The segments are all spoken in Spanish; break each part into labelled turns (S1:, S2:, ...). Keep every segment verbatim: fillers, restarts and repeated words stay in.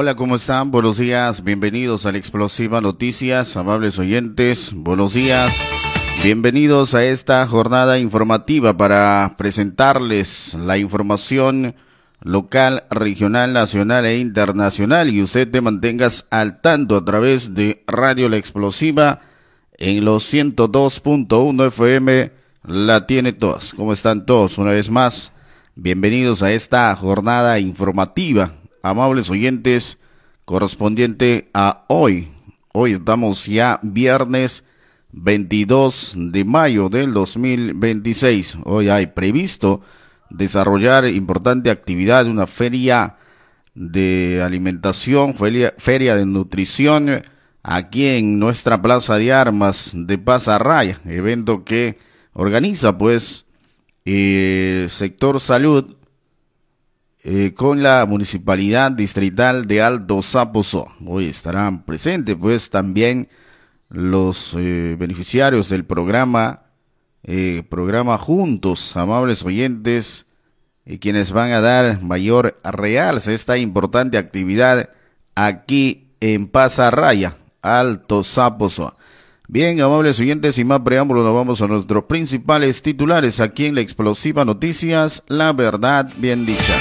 S1: Hola, ¿cómo están? Buenos días, bienvenidos a la Explosiva Noticias, amables oyentes, buenos días, bienvenidos a esta jornada informativa para presentarles la información local, regional, nacional e internacional, y usted te mantengas al tanto a través de Radio La Explosiva en los ciento dos punto uno F M, la tiene todas. ¿Cómo están todos? Una vez más, bienvenidos a esta jornada informativa, amables oyentes, correspondiente a hoy. Hoy estamos ya viernes veintidós de mayo del dos mil veintiséis. Hoy hay previsto desarrollar importante actividad, una feria de alimentación, feria, feria de nutrición aquí en nuestra Plaza de Armas de Pasarraya, evento que organiza pues el eh, sector salud eh, con la Municipalidad Distrital de Alto Saposo. Hoy estarán presentes pues también los eh, beneficiarios del programa Eh, programa Juntos, amables oyentes, y eh, quienes van a dar mayor realce a esta importante actividad aquí en Pasarraya, Alto Saposo. Bien, amables oyentes, sin más preámbulos, nos vamos a nuestros principales titulares aquí en la Explosiva Noticias, la verdad bien dicha.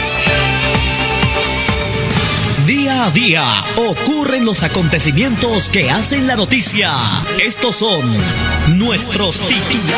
S2: Día a día ocurren los acontecimientos que hacen la noticia. Estos son nuestros titulares.